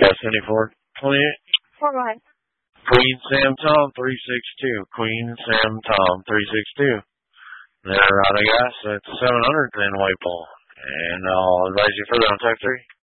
Got 7428. Go ahead. Queen Sam Tom 362. Queen Sam Tom 362. They're out of gas at 700 in White Ball. And I'll advise you further on type 3.